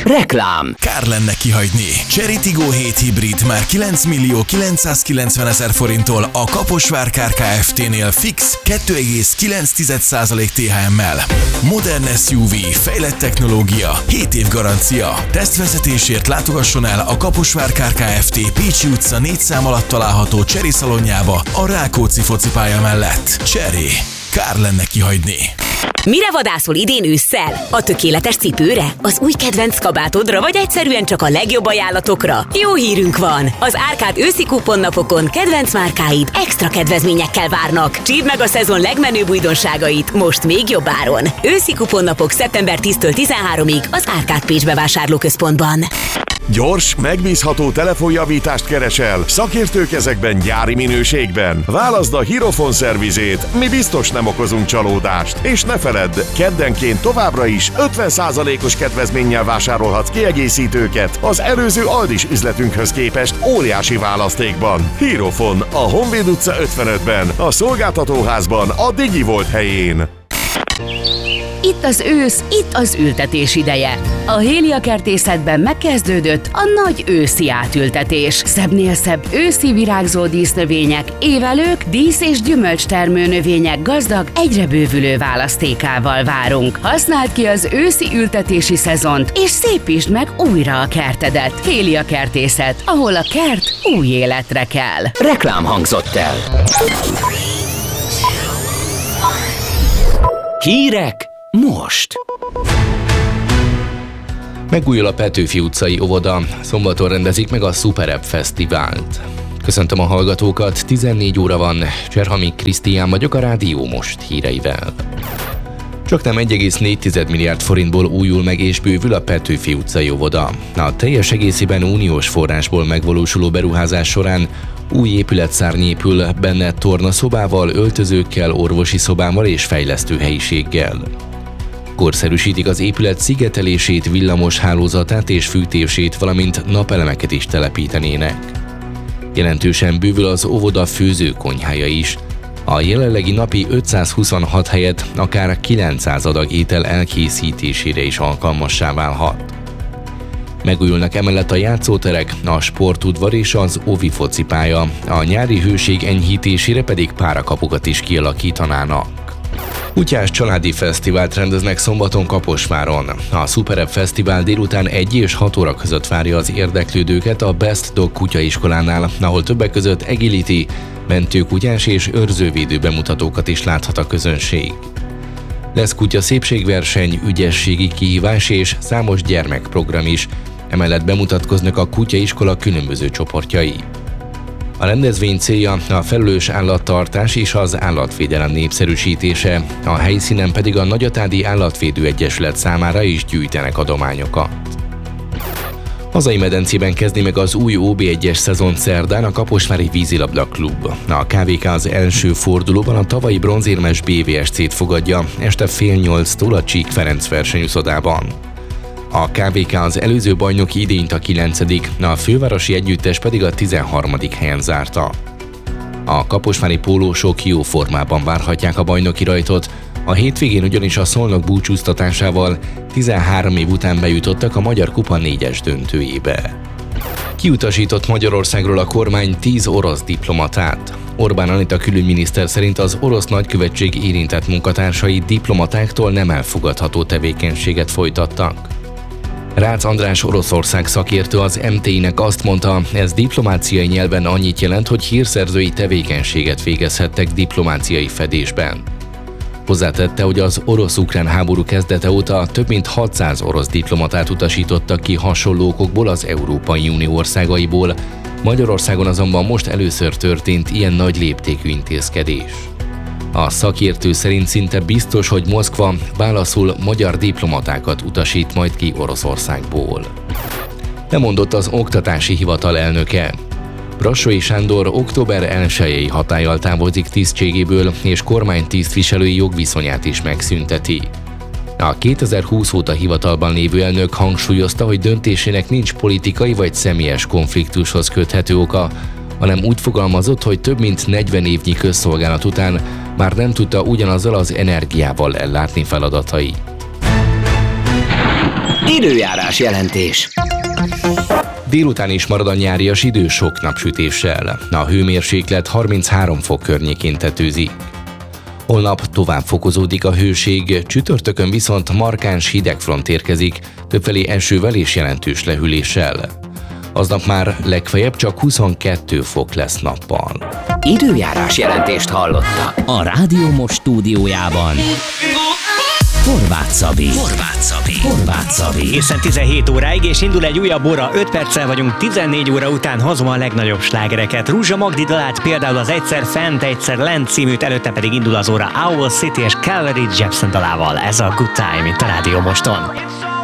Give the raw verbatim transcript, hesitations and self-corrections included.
Reklám. Kár lenne kihagyni. Chery Tiggo hét hibrid már kilenc millió kilencszázkilencven ezer forinttól a Kaposvár Kft-nél fix kettő egész kilenc százalék té há em-mel. Modern es u vé, fejlett technológia, hét év garancia. Tesztvezetésért látogasson el a Kaposvár Kft. Pécsi utca négy szám alatt található Chery szalonjába a Rákóczi focipálya mellett. Chery. Kár lenne kihagyni. Mire vadászol idén ősszel? A tökéletes cipőre? Az új kedvenc kabátodra, vagy egyszerűen csak a legjobb ajánlatokra? Jó hírünk van! Az Árkád őszi kuponnapokon kedvenc márkáid extra kedvezményekkel várnak. Csípd meg a szezon legmenőbb újdonságait most még jobb áron. Őszi kuponnapok szeptember tíztől tizenháromig az Árkád Pécs bevásárlóközpontban. Gyors, megbízható telefonjavítást keresel? Szakértők ezekben gyári minőségben? Válaszd a Hirofon szervizét, mi biztos nem okozunk csalódást. És ne feledd, keddenként továbbra is ötven százalékos kedvezménnyel vásárolhatsz kiegészítőket az előző Aldis üzletünkhöz képest óriási választékban. Hirofon, a Honvéd utca ötvenötben, a szolgáltatóházban, a Digi Volt helyén. Itt az ősz, itt az ültetés ideje. A Hélia Kertészetben megkezdődött a nagy őszi átültetés. Szebbnél szebb őszi virágzó dísznövények, évelők, dísz- és gyümölcstermő növények gazdag, egyre bővülő választékával várunk. Használd ki az őszi ültetési szezont, és szépítsd meg újra a kertedet. Hélia Kertészet, ahol a kert új életre kell. Reklám hangzott el. Hírek most. Megújul a Petőfi utcai óvoda, szombaton rendezik meg a Super-App Fesztivált. Köszöntöm a hallgatókat, tizennégy óra van, Cserhami Krisztián vagyok a Rádió Most híreivel. Csaknem egy egész négy milliárd forintból újul meg és bővül a Petőfi utcai óvoda. A teljes egészében uniós forrásból megvalósuló beruházás során új épületszárny épül, benne tornaszobával, öltözőkkel, orvosi szobával és fejlesztő helyiséggel. Korszerűsítik az épület szigetelését, villamos hálózatát és fűtését, valamint napelemeket is telepítenének. Jelentősen bővül az óvoda főzőkonyhája is. A jelenlegi napi ötszázhuszonhat helyett akár kilencszáz adag étel elkészítésére is alkalmassá válhat. Megújulnak emellett a játszóterek, a sportudvar és az óvi focipálya, a nyári hőség enyhítésére pedig párakapukat is kialakítanának. Kutyás családi fesztivált rendeznek szombaton Kaposváron. A Super-App Fesztivál délután egy és hat óra között várja az érdeklődőket a Best Dog kutyaiskolánál, ahol többek között agility, mentőkutyás és őrzővédő bemutatókat is láthat a közönség. Lesz kutya szépségverseny, ügyességi kihívás és számos gyermekprogram is, emellett bemutatkoznak a kutyaiskola különböző csoportjai. A rendezvény célja a felelős állattartás és az állatvédelem népszerűsítése, a helyszínen pedig a Nagyatádi Állatvédő Egyesület számára is gyűjtenek adományokat. Hazai medencében kezdi meg az új ó bé egyes szezon szerdán a Kaposvári Vízilabda Klub. A ká vé ká az első fordulóban a tavalyi bronzérmes bé vé es cét fogadja este fél nyolctól a Csík Ferenc versenyszodában. A ká vé ká az előző bajnoki idényt a kilencedik, a fővárosi együttes pedig a tizenharmadik helyen zárta. A kaposvári pólósok jó formában várhatják a bajnoki rajtot, a hétvégén ugyanis a Szolnok búcsúztatásával tizenhárom év után bejutottak a Magyar Kupa négyes döntőjébe. Kiutasított Magyarországról a kormány tíz orosz diplomatát. Orbán Anita külügyminiszter szerint az orosz nagykövetség érintett munkatársai diplomatáktól nem elfogadható tevékenységet folytattak. Rácz András Oroszország szakértő az em té i-nek azt mondta, ez diplomáciai nyelven annyit jelent, hogy hírszerzői tevékenységet végezhettek diplomáciai fedésben. Hozzátette, hogy az orosz-ukrán háború kezdete óta több mint hatszáz orosz diplomatát utasítottak ki hasonló okokból az Európai Unió országaiból, Magyarországon azonban most először történt ilyen nagy léptékű intézkedés. A szakértő szerint szinte biztos, hogy Moszkva válaszul magyar diplomatákat utasít majd ki Oroszországból. Lemondott az Oktatási Hivatal elnöke. Brassói Sándor október elsejei hatállyal távozik tisztségéből, és kormánytisztviselői jogviszonyát is megszünteti. A kétezer-húsz óta hivatalban lévő elnök hangsúlyozta, hogy döntésének nincs politikai vagy személyes konfliktushoz köthető oka, hanem úgy fogalmazott, hogy több mint negyven évnyi közszolgálat után már nem tudta ugyanazzal az energiával ellátni feladatai. Időjárás jelentés. Délután is marad a nyárias idő sok napsütéssel. A hőmérséklet harminchárom fok környékén tetőzik. Holnap tovább fokozódik a hőség, csütörtökön viszont markáns hidegfront érkezik, többfelé esővel és jelentős lehűléssel. Aznap már legfeljebb csak huszonkettő fok lesz nappal. Időjárás jelentést hallottak. A Rádió Most stúdiójában Horváth Szabi. Horváth Szabi. Horváth Szabi. Egészen tizenhét óráig, és indul egy újabb óra, öt perccel vagyunk, tizennégy óra után hozom a legnagyobb slágereket. Rúzsa Magdi dalát, például az Egyszer Fent, Egyszer Lent címűt, előtte pedig indul az óra Owl City és Calvary Jepsen dalával. Ez a Good Time itt a Rádió Moston.